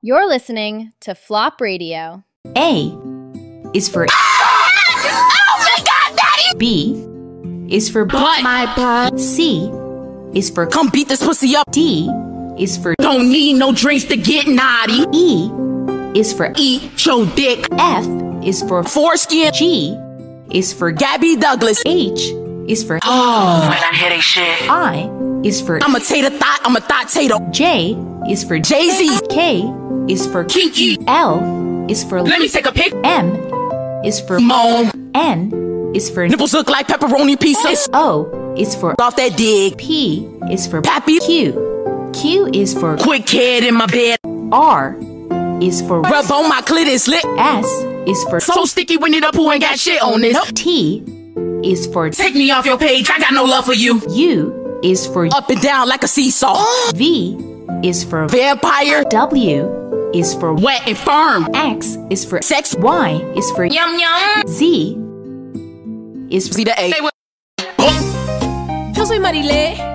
You're listening to Flop Radio. A is for Oh my God, Daddy! B is for Butt. My butt. C is for Come beat this pussy up. D is for Don't need no drinks to get naughty. E is for Eat your dick. F is for Foreskin. G is for Gabby Douglas. H is for Oh, man, I hear they shit. I is for I'm a tater thought. I'm a thought tater. J is for Jay-Z. K is for Kiki. L is for Let me take a pic. M is for Moan. N is for Nipples look like pepperoni pieces. O is for Off that dig. P is for Pappy. Q is for Quick head in my bed. R is for Rub on my clit is lit. S is for So sticky when it up who ain't got shit on this. T is for Take me off your page. I got no love for you. U is for Up and down like a seesaw. V is for Vampire. W is for Wet and firm. X is for Sex. Y is for Yum yum. Z is for See the A. Yo soy Marilé